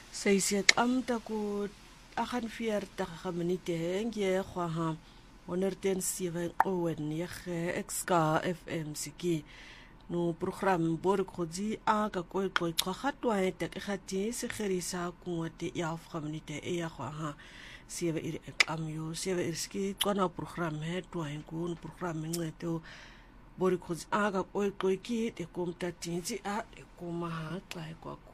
Sy sê amta ku 48 minute nge gwa 107 9 XK FM siki no program bor khodi a ka ko khatwa tek khati se kherisa kungote ya 4 minute e ya gwa 7 iri amyo 7 iriski kona program he twa nkun program ngeto bor khodi a ka ko ki te komta tinzi a te koma ha tla kwa